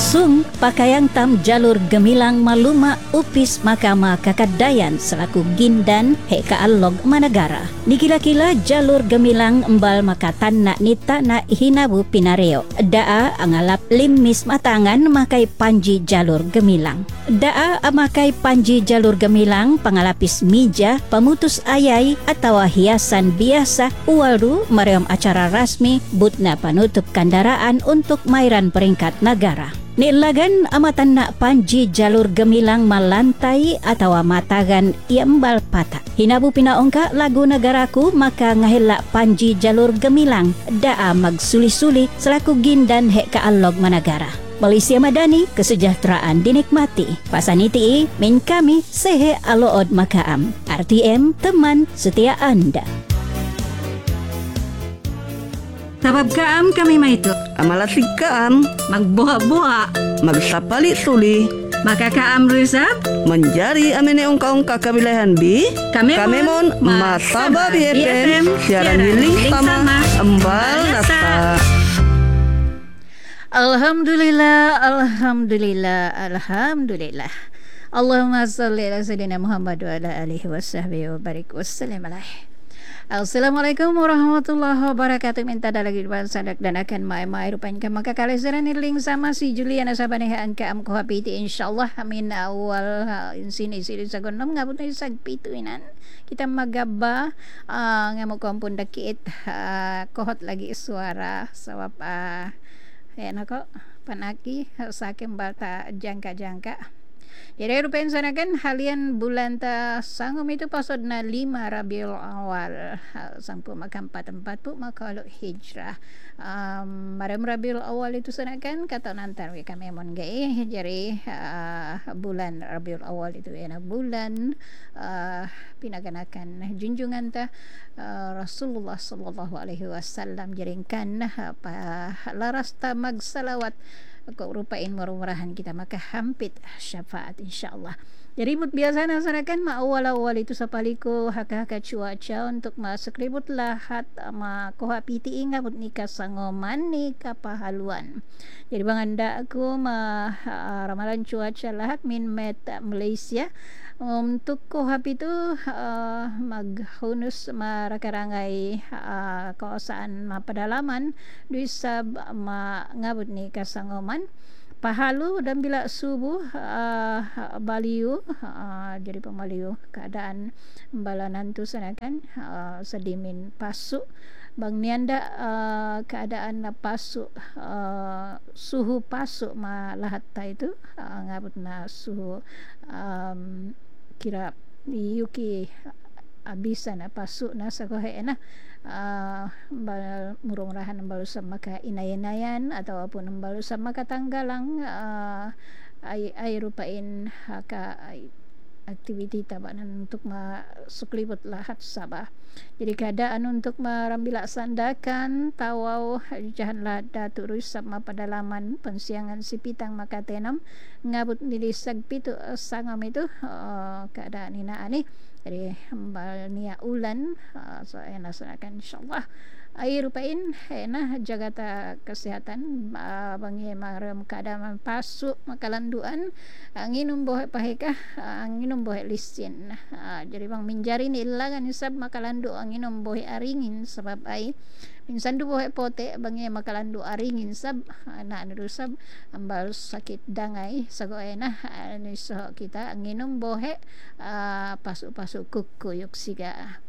Sung pakayang tam jalur gemilang maluma upis Mahkamah Kakadayan selaku gindan he kaalog managara. Nikila-kila jalur gemilang embal makatan nak nita na hinabu pinareo. Daa angalap limis matangan makai panji jalur gemilang. Daa amakai panji jalur gemilang pangalapis mija, pemutus ayai atau hiasan biasa uwalu mariam acara rasmi butna panutup kendaraan untuk mairan peringkat negara. Nilagan amatan nak panji jalur gemilang malantai atau matagan iambal patah. Hinabu pinaongka lagu negaraku maka ngahilak panji jalur gemilang daa magsuli-suli selaku gindan hek kaalog managara. Malaysia Madani, kesejahteraan dinikmati. Pasaniti min kami sehe alood makaam. RTM, teman setia anda. Sabab kaam kami maitu Amalasig kaam, magbuha-buha, magsapali suli, maka kaam rusab menjari amene ongka-ongka kabilahan bi. Kami mon Masaba BFM siaran hiling sama embal nasa. Alhamdulillah, Alhamdulillah, Alhamdulillah. Allahumma salli ala sayyidina Muhammad wa ala alihi wa sahbihi wa barik wassalam alaihi. Assalamualaikum warahmatullahi wabarakatuh. Minta dah lagi depan sadak dan akan mai rupan ke maka kali seran link sama si Juliana sabanehan ke am ko hapiti insyaallah amin awal sini sagon nom ngabut ni sag pituinan kita magaba ngamo kompon dakit kohot lagi suara sebab nako panaki saking bata jangka-jangka. Jadi rupain sanakan halian bulan ta sangum itu pasod na 5 Rabiul Awal sampu makam 4 pu makalo hijrah. Maram Rabiul Awal itu sanakan kata nantar kami mon gae jadi bulan Rabiul Awal itu ya bulan pinaganakan junjungan ta Rasulullah sallallahu alaihi wasallam jaringkan laras ta magsalawat kau rupain murah-murahan kita maka hampit syafaat insyaallah. Jadi mut biasa nasarakan maawal-awal itu sapaliko haka-haka cuaca untuk masuk ribut lahat ama koha piti inga mut nikah sangoman nikah pahaluan. Jadi bang anda aku ramalan cuaca lahat min met Malaysia untuk kohap itu maghunus marakarangai kawasan pedalaman bisa ngabut ni kasangoman pahalu dan bila subuh baliu jadi pemaliu keadaan balanan tu sanakan sedimin pasuk bang nianda keadaan pasuk suhu pasuk malahat itu ngabut na suhu kira yuki abisan pasuk na sakohe na murung-murahan balusam maka inayan ataupun balusam maka tanggalang ay rupain haka aktiviti tabanan untuk masuk libut lahat Sabah. Jadi keadaan untuk merambila sandakan tawau jahan lada turus sama pedalaman pensiangan sipitang maka tenam ngabut nilisag pitu sangam itu keadaan ina ani jadi hambal nia ulan so enak sanakan insyaallah air rupain enak jagata kesehatan bangi maram keadaan pasuk makalanduan nginum bohe pahekah nginum bohe lisin jadi bang minjari ni ilangan isab makalandu nginum bohe aringin sebab ai minsan du bohe pote bangi makalandu aringin sab anak nurusab ambal sakit dangai sago enah ni so kita nginum bohe pasuk-pasuk kukuyuk siga